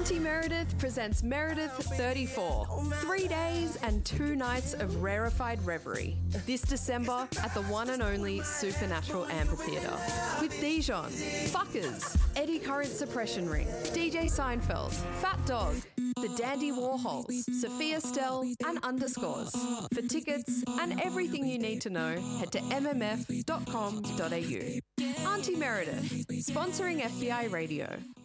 Auntie Meredith presents Meredith 34. 3 days and 2 nights of rarefied revelry. This December at the one and only Supernatural Amphitheatre. With Dijon, Fuckers, Eddie Current Suppression Ring, DJ Seinfeld, Fat Dog, The Dandy Warhols, Sophia Stell, and Underscores. For tickets and everything you need to know, head to mmf.com.au. Auntie Meredith, sponsoring FBI Radio.